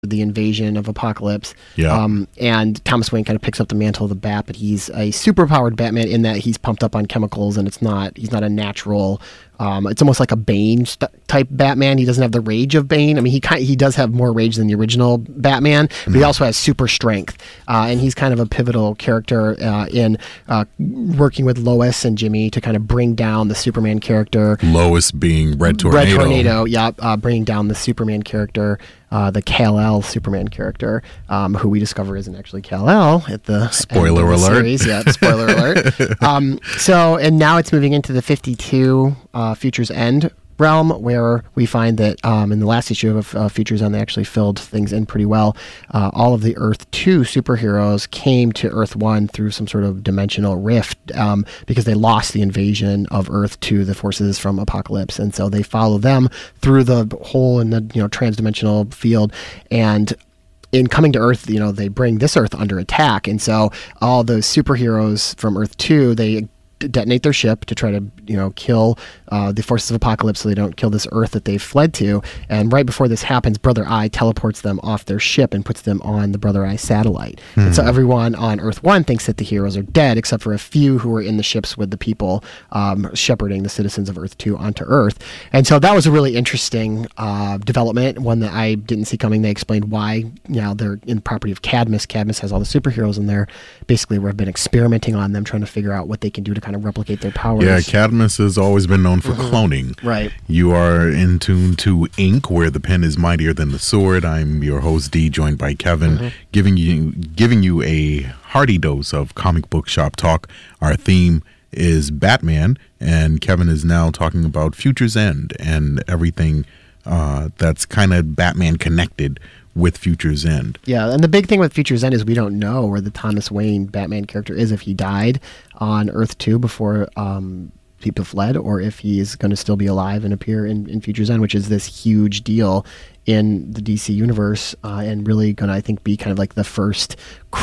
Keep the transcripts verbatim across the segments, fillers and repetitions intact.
the invasion of Apokolips. Yeah. Um, and Thomas Wayne kind of picks up the mantle of the Bat, but he's a super-powered Batman in that he's pumped up on chemicals, and it's not he's not a natural. Um, it's almost like a Bane st- type Batman. He doesn't have the rage of Bane. I mean, he kind he does have more rage than the original Batman, but he also has super strength, uh, and he's kind of a pivotal character uh, in uh, working with Lois and Jimmy to kind of bring down the Superman character. Lois being Red Tornado. Red Tornado, yeah, uh, bringing down the Superman character, uh, the Kal-El Superman character, um, who we discover isn't actually Kal-El at the spoiler end of the alert. Series. Yeah, spoiler alert. Um, so, and now it's moving into the fifty-two uh, Future's End realm, where we find that um, in the last issue of uh, Future's End, they actually filled things in pretty well. Uh, all of the Earth two superheroes came to Earth one through some sort of dimensional rift um, because they lost the invasion of Earth to the forces from Apokolips, and so they follow them through the hole in the you know transdimensional field. And in coming to Earth, you know, they bring this Earth under attack, and so all those superheroes from Earth two, they detonate their ship to try to, you know, kill uh, the forces of Apokolips so they don't kill this Earth that they've fled to. And right before this happens, Brother Eye teleports them off their ship and puts them on the Brother Eye satellite. Hmm. And so everyone on Earth one thinks that the heroes are dead, except for a few who are in the ships with the people um, shepherding the citizens of Earth two onto Earth. And so that was a really interesting uh, development, one that I didn't see coming. They explained why, you know, they're in the property of Cadmus. Cadmus has all the superheroes in there. Basically, we've been experimenting on them, trying to figure out what they can do to kind of replicate their powers. Yeah, Cadmus has always been known for mm-hmm. cloning. Right. You are in tune to Ink, where the pen is mightier than the sword. I'm your host, D, joined by Kevin, mm-hmm. giving you giving you a hearty dose of comic book shop talk. Our theme is Batman, and Kevin is now talking about Future's End and everything uh, that's kind of Batman connected with Future's End. Yeah, and the big thing with Future's End is we don't know where the Thomas Wayne Batman character is, if he died on Earth two before um, people fled, or if he's going to still be alive and appear in, in Future's End, which is this huge deal in the D C universe, uh, and really going to, I think, be kind of like the first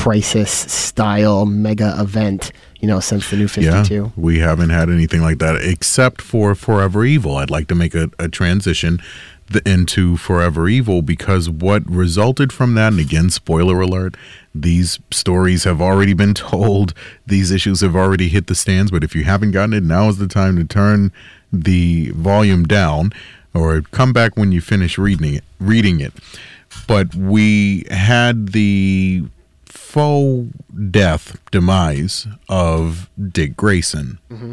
Crisis-style mega event, you know, since the New fifty-two. Yeah, we haven't had anything like that, except for Forever Evil. I'd like to make a, a transition The, into Forever Evil, because what resulted from that, and again, spoiler alert, these stories have already been told, these issues have already hit the stands, but if you haven't gotten it, now is the time to turn the volume down, or come back when you finish reading it. Reading it. But we had the faux death demise of Dick Grayson. Mm-hmm.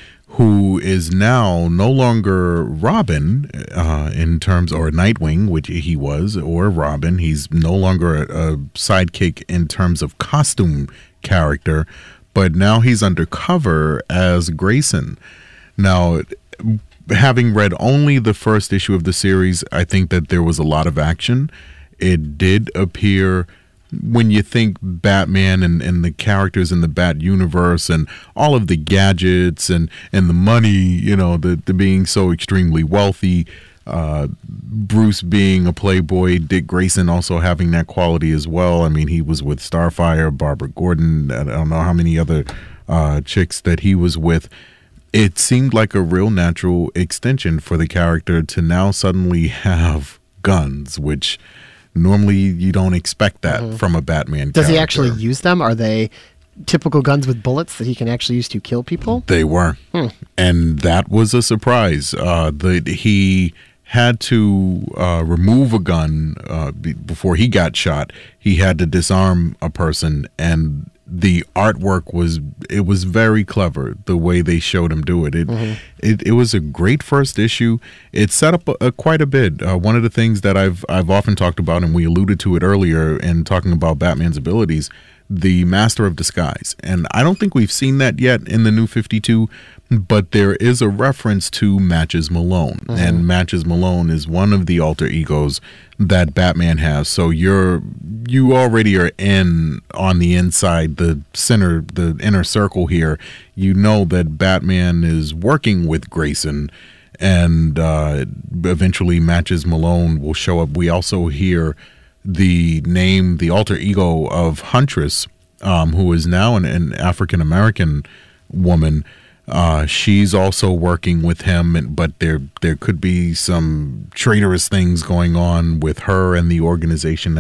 Who is now no longer Robin uh, in terms, or Nightwing, which he was, or Robin. He's no longer a, a sidekick in terms of costume character, but now he's undercover as Grayson. Now, having read only the first issue of the series, I think that there was a lot of action. It did appear, when you think Batman and, and the characters in the Bat universe and all of the gadgets and, and the money, you know, the, the being so extremely wealthy, uh, Bruce being a playboy, Dick Grayson also having that quality as well. I mean, he was with Starfire, Barbara Gordon, I don't know how many other uh, chicks that he was with. It seemed like a real natural extension for the character to now suddenly have guns, which normally you don't expect that mm-hmm. from a Batman Does character. he actually use them? Are they typical guns with bullets that he can actually use to kill people? They were. Hmm. And that was a surprise. Uh, the, he had to uh, remove a gun uh, b- before he got shot. He had to disarm a person, and the artwork was, it was very clever the way they showed him do it. It mm-hmm. it, it was a great first issue. It set up a, a, quite a bit. Uh, one of the things that I've I've often talked about, and we alluded to it earlier in talking about Batman's abilities, the Master of Disguise. And I don't think we've seen that yet in the New fifty-two, but there is a reference to Matches Malone. Mm-hmm. And Matches Malone is one of the alter egos that Batman has. So you're you already are in on the inside, the center, the inner circle here. You know that Batman is working with Grayson, and uh, eventually Matches Malone will show up. We also hear the name, the alter ego of Huntress, um, who is now an, an African-American woman. Uh, she's also working with him, and, but there there could be some traitorous things going on with her and the organization